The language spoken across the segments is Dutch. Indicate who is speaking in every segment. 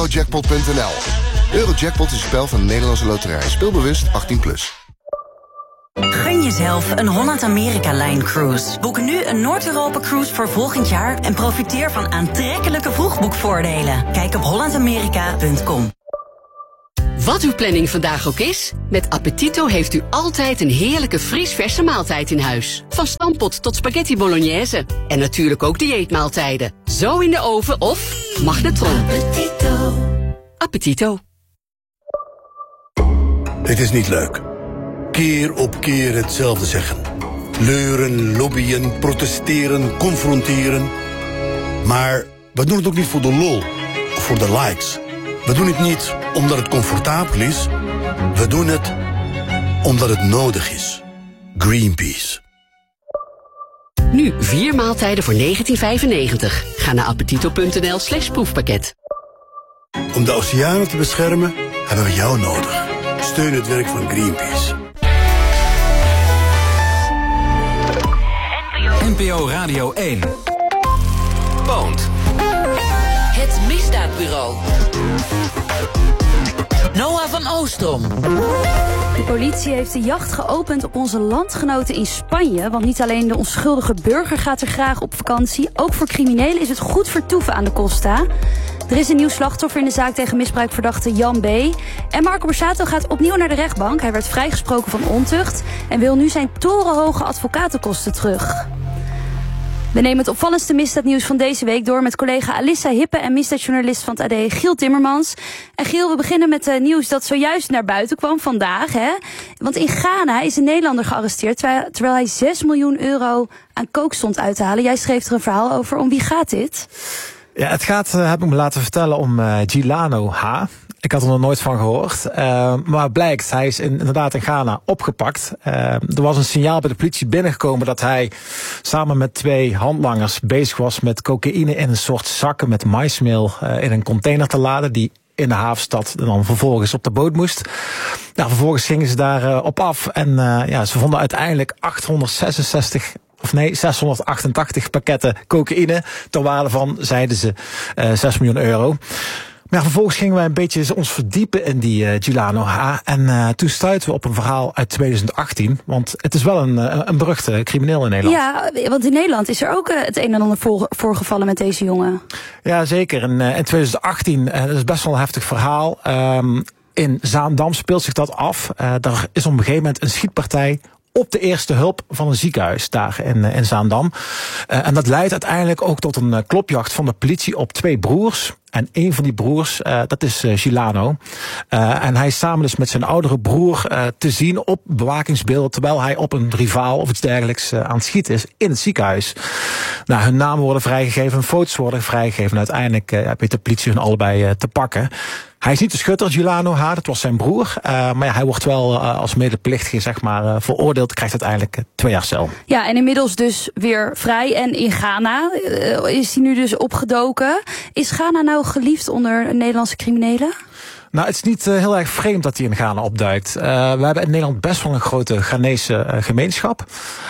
Speaker 1: Eurojackpot.nl. Eurojackpot is een spel van de Nederlandse Loterij. Speelbewust 18+.
Speaker 2: Gun jezelf een Holland-Amerika-Line-cruise. Boek nu een Noord-Europa-cruise voor volgend jaar en profiteer van aantrekkelijke vroegboekvoordelen. Kijk op hollandamerika.com.
Speaker 3: Wat uw planning vandaag ook is, met Appetito heeft u altijd een heerlijke vriesverse maaltijd in huis. Van stampot tot spaghetti bolognese. En natuurlijk ook dieetmaaltijden. Zo in de oven of magnetron. Appetito. Appetito.
Speaker 4: Het is niet leuk. Keer op keer hetzelfde zeggen. Leuren, lobbyen, protesteren, confronteren. Maar we doen het ook niet voor de lol of voor de likes. We doen het niet omdat het comfortabel is. We doen het omdat het nodig is. Greenpeace.
Speaker 3: Nu 4 maaltijden voor €19,95. Ga naar appetito.nl/proefpakket.
Speaker 4: Om de oceanen te beschermen hebben we jou nodig. Steun het werk van Greenpeace.
Speaker 5: NPO Radio 1. Poont.
Speaker 6: Het Misdaadbureau. Noah van Oostrom.
Speaker 7: De politie heeft de jacht geopend op onze landgenoten in Spanje. Want niet alleen de onschuldige burger gaat er graag op vakantie. Ook voor criminelen is het goed vertoeven aan de Costa. Er is een nieuw slachtoffer in de zaak tegen misbruikverdachte Jan B. En Marco Borsato gaat opnieuw naar de rechtbank. Hij werd vrijgesproken van ontucht en wil nu zijn torenhoge advocatenkosten terug. We nemen het opvallendste misdaadnieuws van deze week door met collega Alissa Hippe en misdaadjournalist van het AD Giel Timmermans. En Giel, we beginnen met nieuws dat zojuist naar buiten kwam vandaag. Hè? Want in Ghana is een Nederlander gearresteerd terwijl hij €6 miljoen aan kook stond uit te halen. Jij schreef er een verhaal over. Om wie gaat dit?
Speaker 8: Ja, het gaat, heb ik me laten vertellen, om Gilano H. Ik had er nog nooit van gehoord. Maar blijkt, hij is inderdaad in Ghana opgepakt. Er was een signaal bij de politie binnengekomen dat hij samen met 2 handlangers bezig was met cocaïne in een soort zakken met maismeel in een container te laden die in de havenstad en dan vervolgens op de boot moest. Nou, vervolgens gingen ze daar op af en ze vonden uiteindelijk 688 pakketten cocaïne ter waarde van, zeiden ze, €6 miljoen. Maar vervolgens gingen wij een beetje ons verdiepen in die Gilano H. En toen stuitten we op een verhaal uit 2018. Want het is wel een beruchte crimineel in Nederland.
Speaker 7: Ja, want in Nederland is er ook het een en ander voorgevallen met deze jongen.
Speaker 8: Ja, zeker. In 2018, dat is best wel een heftig verhaal. In Zaandam speelt zich dat af. Daar is op een gegeven moment een schietpartij op de eerste hulp van een ziekenhuis daar in Zaandam. En dat leidt uiteindelijk ook tot een klopjacht van de politie op 2 broers. En een van die broers, dat is Gilano. En hij is samen dus met zijn oudere broer te zien op bewakingsbeelden terwijl hij op een rivaal of iets dergelijks aan het schieten is in het ziekenhuis. Nou, hun namen worden vrijgegeven, hun foto's worden vrijgegeven. En uiteindelijk weet de politie hun allebei te pakken. Hij is niet de schutter, Gilano H., dat was zijn broer. Maar ja, hij wordt wel als medeplichtige, zeg maar, veroordeeld. Krijgt uiteindelijk 2 jaar cel.
Speaker 7: Ja, en inmiddels dus weer vrij. En in Ghana is hij nu dus opgedoken. Is Ghana nou geliefd onder Nederlandse criminelen?
Speaker 8: Nou, het is niet heel erg vreemd dat hij in Ghana opduikt. We hebben in Nederland best wel een grote Ghanese gemeenschap.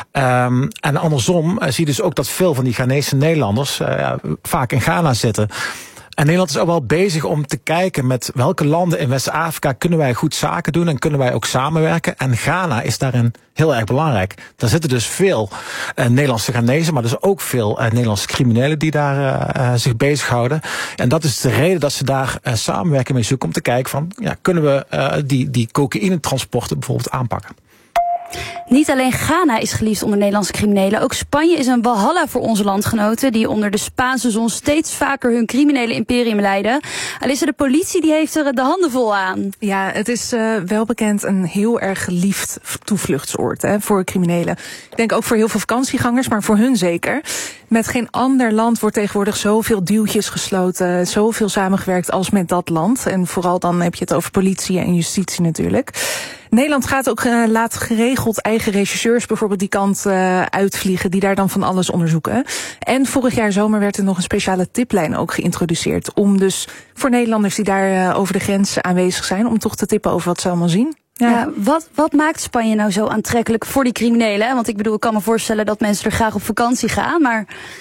Speaker 8: En andersom zie je dus ook dat veel van die Ghanese Nederlanders vaak in Ghana zitten. En Nederland is ook wel bezig om te kijken met welke landen in West-Afrika kunnen wij goed zaken doen en kunnen wij ook samenwerken. En Ghana is daarin heel erg belangrijk. Daar zitten dus veel Nederlandse Ghanezen, maar dus ook veel Nederlandse criminelen die daar zich bezighouden. En dat is de reden dat ze daar samenwerking mee zoeken om te kijken van, kunnen we die cocaïnetransporten bijvoorbeeld aanpakken.
Speaker 7: Niet alleen Ghana is geliefd onder Nederlandse criminelen. Ook Spanje is een walhalla voor onze landgenoten die onder de Spaanse zon steeds vaker hun criminele imperium leiden. Alissa, de politie die heeft er de handen vol aan.
Speaker 9: Ja, het is wel bekend een heel erg geliefd toevluchtsoord voor criminelen. Ik denk ook voor heel veel vakantiegangers, maar voor hun zeker. Met geen ander land wordt tegenwoordig zoveel deeltjes gesloten, zoveel samengewerkt als met dat land. En vooral dan heb je het over politie en justitie natuurlijk. Nederland gaat ook laat geregeld eigen rechercheurs bijvoorbeeld die kant uitvliegen, die daar dan van alles onderzoeken. En vorig jaar zomer werd er nog een speciale tiplijn ook geïntroduceerd, om dus voor Nederlanders die daar over de grens aanwezig zijn, om toch te tippen over wat ze allemaal zien.
Speaker 7: Ja, wat maakt Spanje nou zo aantrekkelijk voor die criminelen? Want ik bedoel, ik kan me voorstellen dat mensen er graag op vakantie gaan, maar...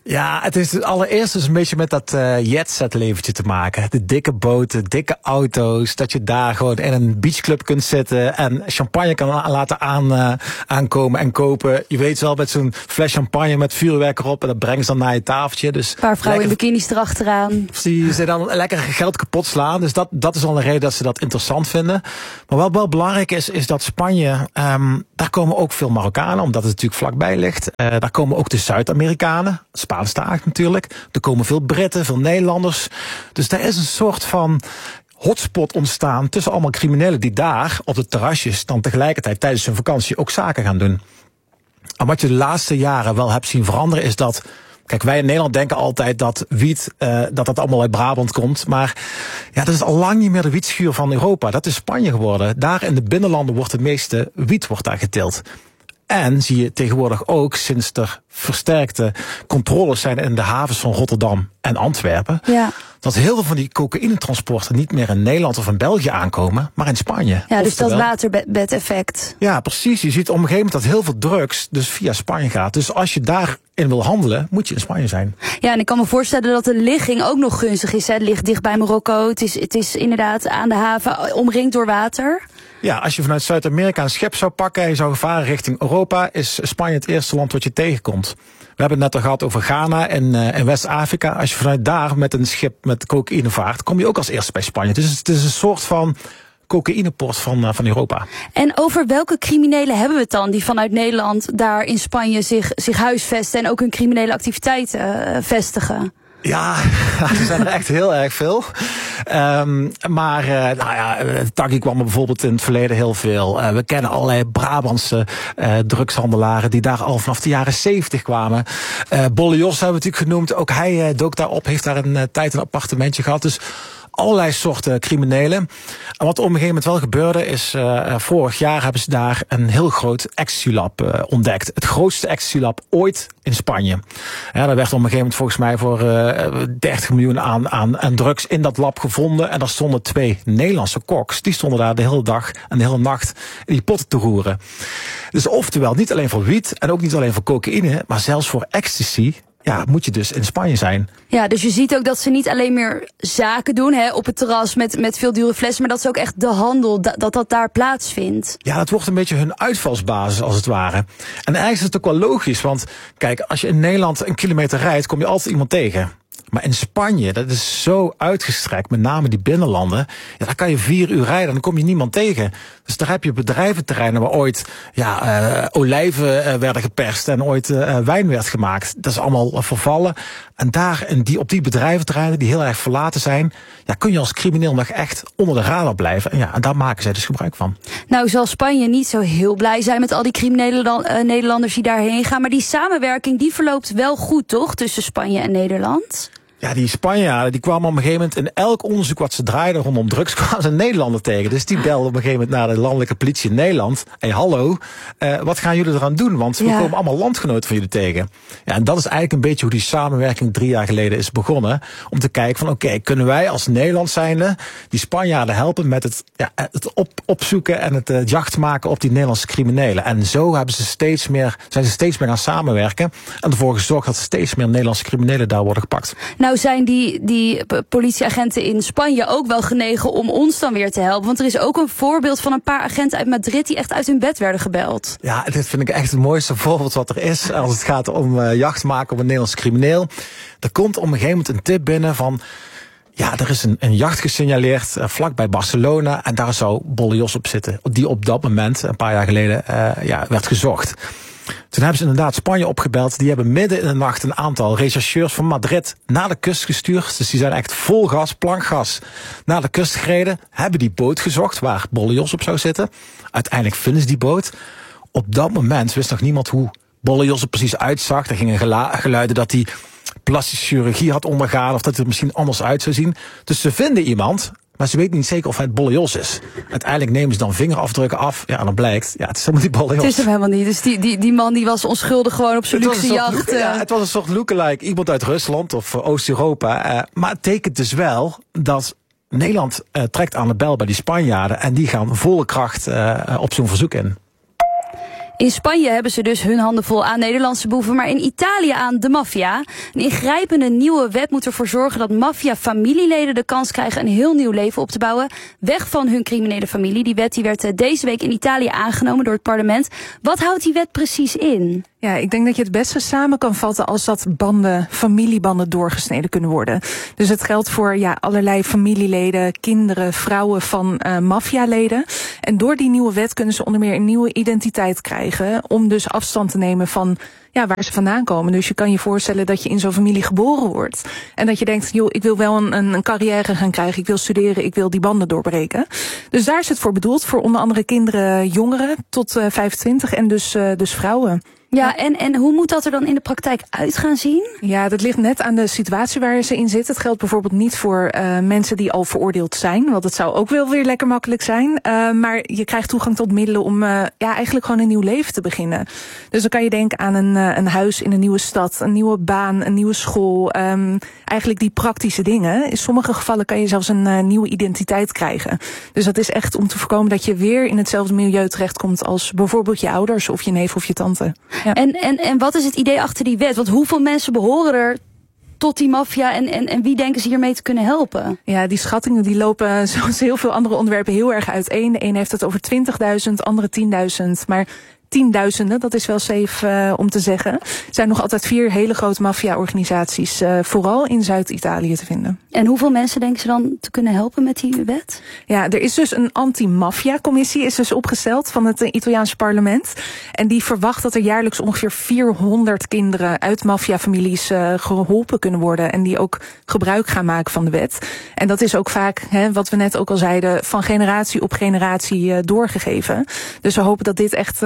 Speaker 8: Ja, het is allereerst dus een beetje met dat jetset leventje te maken. De dikke boten, dikke auto's. Dat je daar gewoon in een beachclub kunt zitten en champagne kan laten aankomen en kopen. Je weet wel, met zo'n fles champagne met vuurwerk erop en dat brengen ze dan naar je tafeltje. Dus
Speaker 7: een paar vrouwen in bikinis erachteraan.
Speaker 8: Die ze dan lekker geld kapot slaan. Dus dat is al een reden dat ze dat interessant vinden. Maar wat wel belangrijk is dat Spanje, daar komen ook veel Marokkanen, omdat het natuurlijk vlakbij ligt. Daar komen ook de Zuid-Amerikanen, Spaanstalig natuurlijk. Er komen veel Britten, veel Nederlanders. Dus daar is een soort van hotspot ontstaan tussen allemaal criminelen die daar op de terrasjes dan tegelijkertijd tijdens hun vakantie ook zaken gaan doen. En wat je de laatste jaren wel hebt zien veranderen is dat, kijk, wij in Nederland denken altijd dat wiet, dat allemaal uit Brabant komt. Maar ja, dat is al lang niet meer de wietschuur van Europa. Dat is Spanje geworden. Daar in de binnenlanden wordt het meeste wiet daar geteeld. En zie je tegenwoordig ook, sinds er versterkte controles zijn in de havens van Rotterdam en Antwerpen, dat heel veel van die cocaïnetransporten niet meer in Nederland of in België aankomen, maar in Spanje.
Speaker 7: Ja, dus dat waterbedeffect.
Speaker 8: Ja, precies. Je ziet op een gegeven moment dat heel veel drugs dus via Spanje gaat. Dus als je daarin wil handelen, moet je in Spanje zijn. Ja,
Speaker 7: en ik kan me voorstellen dat de ligging ook nog gunstig is. Hè? Het ligt dicht bij Marokko. Het is inderdaad aan de haven, omringd door water.
Speaker 8: Ja, als je vanuit Zuid-Amerika een schip zou pakken en je zou varen richting Europa, is Spanje het eerste land wat je tegenkomt. We hebben het net al gehad over Ghana en West-Afrika. Als je vanuit daar met een schip met cocaïne vaart, kom je ook als eerste bij Spanje. Dus het is een soort van cocaïnepoort van Europa. En over welke criminelen hebben we het dan die vanuit Nederland daar in Spanje zich huisvesten en ook hun criminele activiteiten vestigen? Ja, er zijn er echt heel erg veel. Takkie kwam er bijvoorbeeld in het verleden heel veel. We kennen allerlei Brabantse drugshandelaren die daar al vanaf de jaren 70 kwamen. Bolle Jos hebben we natuurlijk genoemd. Ook hij dook daar op, heeft daar een tijd een appartementje gehad. Dus allerlei soorten criminelen. En wat op een gegeven moment wel gebeurde is, vorig jaar hebben ze daar een heel groot ecstasy-lab ontdekt. Het grootste ecstasy-lab ooit in Spanje. Ja, daar werd op een gegeven moment volgens mij voor 30 miljoen aan drugs in dat lab gevonden. En daar stonden 2 Nederlandse koks. Die stonden daar de hele dag en de hele nacht in die potten te roeren. Dus oftewel, niet alleen voor wiet en ook niet alleen voor cocaïne, maar zelfs voor ecstasy, ja, moet je dus in Spanje zijn. Ja, dus je ziet ook dat ze niet alleen meer zaken doen op het terras met veel dure flessen, maar dat ze ook echt de handel, dat daar plaatsvindt. Ja, dat wordt een beetje hun uitvalsbasis als het ware. En eigenlijk is het ook wel logisch, want kijk, als je in Nederland een kilometer rijdt, kom je altijd iemand tegen. Maar in Spanje, dat is zo uitgestrekt, met name die binnenlanden, ja, daar kan je 4 uur rijden en dan kom je niemand tegen. Dus daar heb je bedrijventerreinen waar ooit olijven werden geperst en ooit wijn werd gemaakt. Dat is allemaal vervallen. En daar, op die bedrijventerreinen die heel erg verlaten zijn, ja, kun je als crimineel nog echt onder de radar blijven. En ja, en daar maken zij dus gebruik van. Nou, zal Spanje niet zo heel blij zijn met al die criminele Nederlanders die daarheen gaan. Maar die samenwerking die verloopt wel goed, toch? Tussen Spanje en Nederland? Ja, die Spanjaarden die kwamen op een gegeven moment in elk onderzoek wat ze draaiden rondom drugs, kwamen ze een Nederlander tegen. Dus die belden op een gegeven moment naar de landelijke politie in Nederland. Hey, hallo, wat gaan jullie eraan doen? Want we komen allemaal landgenoten van jullie tegen. Ja, en dat is eigenlijk een beetje hoe die samenwerking 3 jaar geleden is begonnen. Om te kijken van oké, kunnen wij als Nederland zijnde die Spanjaarden helpen met het opzoeken en het jacht maken op die Nederlandse criminelen. En zo zijn ze steeds meer gaan samenwerken. En ervoor gezorgd dat steeds meer Nederlandse criminelen daar worden gepakt. Nou zijn die politieagenten in Spanje ook wel genegen om ons dan weer te helpen. Want er is ook een voorbeeld van een paar agenten uit Madrid die echt uit hun bed werden gebeld. Ja, dit vind ik echt het mooiste voorbeeld wat er is als het gaat om jacht maken op een Nederlandse crimineel. Er komt op een gegeven moment een tip binnen van, ja, er is een jacht gesignaleerd vlakbij Barcelona en daar zou Bolle Jos op zitten. Die op dat moment, een paar jaar geleden, werd gezocht. Toen hebben ze inderdaad Spanje opgebeld. Die hebben midden in de nacht een aantal rechercheurs van Madrid naar de kust gestuurd. Dus die zijn echt vol gas, plankgas, naar de kust gereden. Hebben die boot gezocht waar Bolle Jos op zou zitten. Uiteindelijk vinden ze die boot. Op dat moment wist nog niemand hoe Bolle Jos er precies uitzag. Er gingen geluiden dat hij plastische chirurgie had ondergaan of dat het er misschien anders uit zou zien. Dus ze vinden iemand, maar ze weten niet zeker of het Bolle Jos is. Uiteindelijk nemen ze dan vingerafdrukken af. Ja, en dan blijkt, ja, het is helemaal niet Bolle Jos. Het is hem helemaal niet. Dus die man die was onschuldig gewoon op zijn luxe jacht. Ja, het was een soort lookalike. Iemand uit Rusland of Oost-Europa. Maar het tekent dus wel dat Nederland trekt aan de bel bij die Spanjaarden. En die gaan volle kracht op zo'n verzoek in.
Speaker 7: In Spanje hebben ze dus hun handen vol aan Nederlandse boeven, maar in Italië aan de maffia. Een ingrijpende nieuwe wet moet ervoor zorgen dat maffia-familieleden de kans krijgen een heel nieuw leven op te bouwen. Weg van hun criminele familie. Die wet werd deze week in Italië aangenomen door het parlement. Wat houdt die wet precies in?
Speaker 9: Ja, ik denk dat je het beste samen kan vatten als dat familiebanden doorgesneden kunnen worden. Dus het geldt voor allerlei familieleden, kinderen, vrouwen van maffialeden. En door die nieuwe wet kunnen ze onder meer een nieuwe identiteit krijgen om dus afstand te nemen van waar ze vandaan komen. Dus je kan je voorstellen dat je in zo'n familie geboren wordt. En dat je denkt, ik wil wel een carrière gaan krijgen. Ik wil studeren, ik wil die banden doorbreken. Dus daar is het voor bedoeld. Voor onder andere kinderen, jongeren tot 25 en dus vrouwen.
Speaker 7: Ja, en hoe moet dat er dan in de praktijk uit gaan zien?
Speaker 9: Ja, dat ligt net aan de situatie waar ze in zitten. Het geldt bijvoorbeeld niet voor mensen die al veroordeeld zijn. Want het zou ook wel weer lekker makkelijk zijn. Maar je krijgt toegang tot middelen om eigenlijk gewoon een nieuw leven te beginnen. Dus dan kan je denken aan een huis in een nieuwe stad, een nieuwe baan, een nieuwe school. Eigenlijk die praktische dingen. In sommige gevallen kan je zelfs een nieuwe identiteit krijgen. Dus dat is echt om te voorkomen dat je weer in hetzelfde milieu terechtkomt als bijvoorbeeld je ouders of je neef of je tante. Ja.
Speaker 7: En wat is het idee achter die wet? Want hoeveel mensen behoren er tot die maffia en wie denken ze hiermee te kunnen helpen?
Speaker 9: Ja, die schattingen die lopen zoals heel veel andere onderwerpen heel erg uiteen. De een heeft het over 20.000, andere 10.000. Maar tienduizenden, dat is wel safe om te zeggen. Er zijn nog altijd 4 hele grote maffia-organisaties, vooral in Zuid-Italië te vinden.
Speaker 7: En hoeveel mensen denken ze dan te kunnen helpen met die wet?
Speaker 9: Ja, er is dus een anti-maffia-commissie is dus opgesteld van het Italiaanse parlement. En die verwacht dat er jaarlijks ongeveer 400 kinderen uit maffia-families geholpen kunnen worden. En die ook gebruik gaan maken van de wet. En dat is ook vaak, wat we net ook al zeiden, van generatie op generatie doorgegeven. Dus we hopen dat dit echt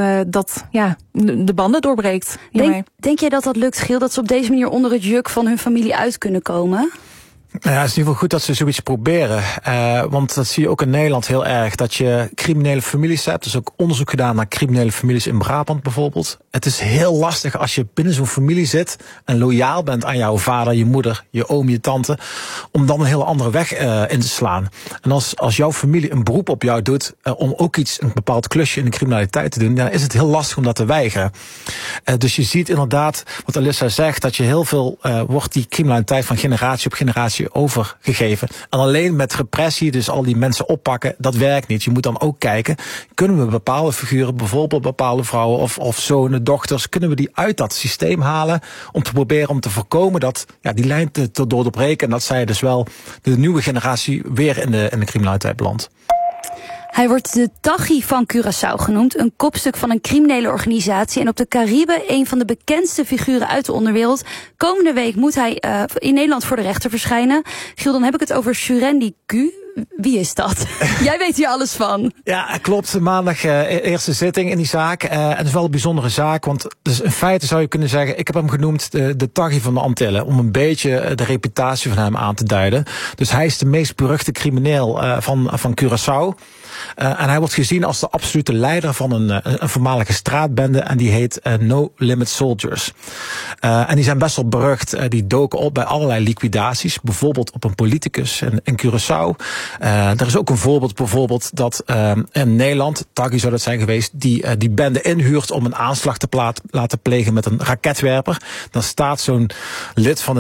Speaker 9: de banden doorbreekt.
Speaker 7: Denk jij dat lukt, Giel, dat ze op deze manier onder het juk van hun familie uit kunnen komen?
Speaker 8: Ja, het is in ieder geval goed dat ze zoiets proberen. Want dat zie je ook in Nederland heel erg. Dat je criminele families hebt. Er is ook onderzoek gedaan naar criminele families in Brabant bijvoorbeeld. Het is heel lastig als je binnen zo'n familie zit en loyaal bent aan jouw vader, je moeder, je oom, je tante, om dan een hele andere weg in te slaan. En als jouw familie een beroep op jou doet om ook een bepaald klusje in de criminaliteit te doen, dan is het heel lastig om dat te weigeren. Dus je ziet inderdaad, wat Alyssa zegt, dat je heel veel wordt die criminaliteit van generatie op generatie overgegeven. En alleen met repressie, dus al die mensen oppakken, dat werkt niet. Je moet dan ook kijken, kunnen we bepaalde figuren, bijvoorbeeld bepaalde vrouwen of zonen, dochters, kunnen we die uit dat systeem halen om te proberen om te voorkomen dat die lijn te doorbreken en dat zij dus wel de nieuwe generatie weer in de criminaliteit belandt.
Speaker 7: Hij wordt de Taghi van Curaçao genoemd, een kopstuk van een criminele organisatie. En op de Cariben een van de bekendste figuren uit de onderwereld. Komende week moet hij in Nederland voor de rechter verschijnen. Giel, dan heb ik het over Surendi Q. Wie is dat? Jij weet hier alles van.
Speaker 8: Ja, klopt. Maandag eerste zitting in die zaak. En het is wel een bijzondere zaak, want dus in feite zou je kunnen zeggen, ik heb hem genoemd de Taghi van de Antillen, om een beetje de reputatie van hem aan te duiden. Dus hij is de meest beruchte crimineel van Curaçao. En hij wordt gezien als de absolute leider van een voormalige straatbende en die heet No Limit Soldiers. En die zijn best wel berucht. Die doken op bij allerlei liquidaties, bijvoorbeeld op een politicus in Curaçao. Er is ook een voorbeeld bijvoorbeeld dat in Nederland, Taghi zou dat zijn geweest, die bende inhuurt om een aanslag te laten plegen met een raketwerper. Dan staat zo'n lid van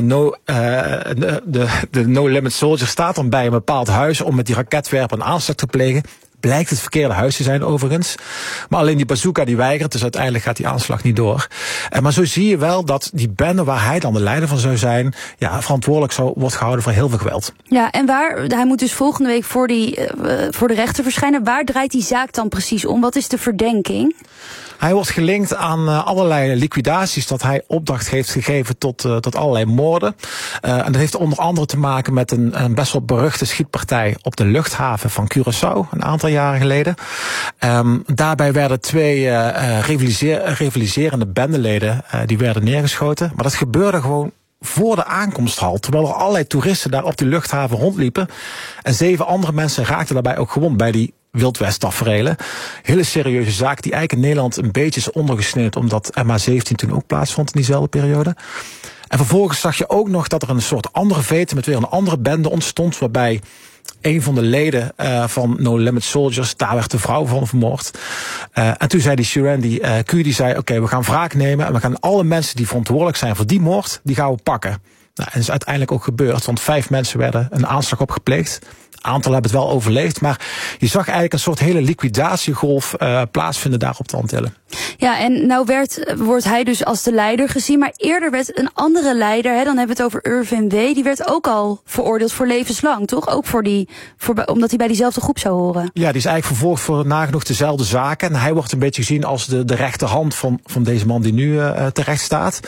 Speaker 8: de No Limit Soldiers staat dan bij een bepaald huis om met die raketwerper een aanslag te plegen. Blijkt het verkeerde huis te zijn overigens. Maar alleen die bazooka die weigert, dus uiteindelijk gaat die aanslag niet door. Maar zo zie je wel dat die bende waar hij dan de leider van zou zijn, verantwoordelijk wordt gehouden voor heel veel geweld.
Speaker 7: Ja, en hij moet dus volgende week voor de rechter verschijnen. Waar draait die zaak dan precies om? Wat is de verdenking?
Speaker 8: Hij wordt gelinkt aan allerlei liquidaties dat hij opdracht heeft gegeven tot allerlei moorden. En dat heeft onder andere te maken met een best wel beruchte schietpartij op de luchthaven van Curaçao een aantal jaren geleden. Daarbij werden 2 rivaliserende bendeleden die werden neergeschoten. Maar dat gebeurde gewoon voor de aankomsthal, terwijl er allerlei toeristen daar op die luchthaven rondliepen. En 7 andere mensen raakten daarbij ook gewond bij die Wildwest-taferelen. Hele serieuze zaak die eigenlijk in Nederland een beetje is ondergesneeuwd, omdat MH17 toen ook plaatsvond in diezelfde periode. En vervolgens zag je ook nog dat er een soort andere vete met weer een andere bende ontstond, waarbij een van de leden van No Limit Soldiers, daar werd de vrouw van vermoord. En toen zei die Shirin Q, die zei, oké, we gaan wraak nemen en we gaan alle mensen die verantwoordelijk zijn voor die moord, die gaan we pakken. Nou, en dat is uiteindelijk ook gebeurd, want 5 mensen werden een aanslag op gepleegd. Een aantal hebben het wel overleefd, maar je zag eigenlijk een soort hele liquidatiegolf plaatsvinden daar op de Antillen.
Speaker 7: Ja, en nou wordt hij dus als de leider gezien, maar eerder werd een andere leider, dan hebben we het over Irvin W., die werd ook al veroordeeld voor levenslang, toch? Ook omdat hij bij diezelfde groep zou horen. Ja,
Speaker 8: die is eigenlijk vervolgd voor nagenoeg dezelfde zaken. En hij wordt een beetje gezien als de rechterhand van deze man die nu terecht staat.